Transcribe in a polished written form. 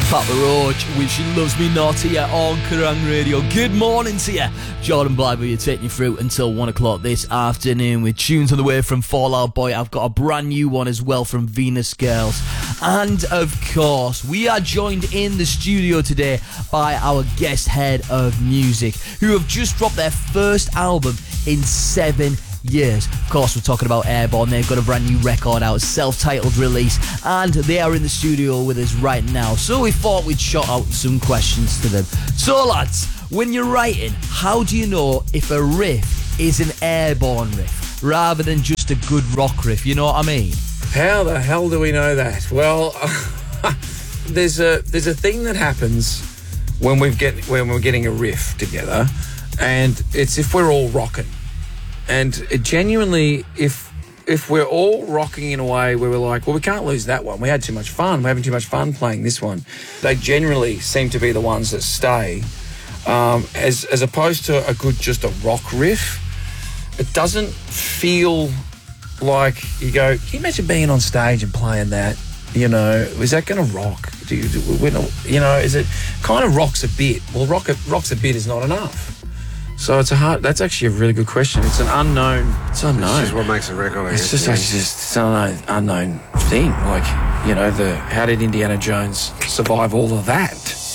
Papa Roach with She Loves Me Not here on Kerrang Radio. Good morning to you. Jordan Blythe will take you through until 1 o'clock this afternoon with tunes on the way from Fall Out Boy. I've got a brand new one as well from Venus Girls. And of course, we are joined in the studio today by our guest head of music, who have just dropped their first album in 7 years. Of course, we're talking about Airborne. They've got a brand new record out, self-titled release, and they are in the studio with us right now. So we thought we'd shot out some questions to them. So lads, when you're writing, how do you know if a riff is an Airborne riff rather than just a good rock riff? You know what I mean? How the hell do we know that? Well, there's a thing that happens when we're getting a riff together, and it's if we're all rocking. And it genuinely, if we're all rocking in a way where we're like, well, we can't lose that one. We had too much fun. We're having too much fun playing this one. They generally seem to be the ones that stay. As opposed to a good, just a rock riff, it doesn't feel like you go, can you imagine being on stage and playing that? You know, is that going to rock? Is it kind of rocks a bit? Well, rocks a bit is not enough. So that's actually a really good question. It's an unknown. It's unknown. It's just what makes a record. It's just an unknown thing. Like, you know, how did Indiana Jones survive all of that?